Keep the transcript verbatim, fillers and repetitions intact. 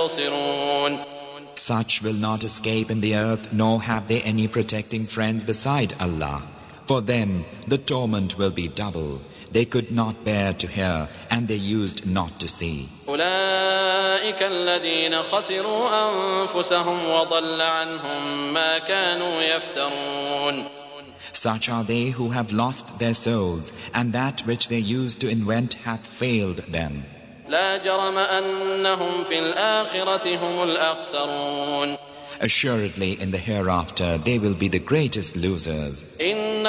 يبصرون. Such will not escape in the earth, nor have they any protecting friends beside Allah. For them the torment will be double. They could not bear to hear, and they used not to see. أولئك الذين خسروا أنفسهم وضل عنهم ما كانوا يفترون. Such are they who have lost their souls, and that which they used to invent hath failed them. لا جرم أنهم في الآخرة هم الأخسرون. Assuredly in the hereafter they will be the greatest losers.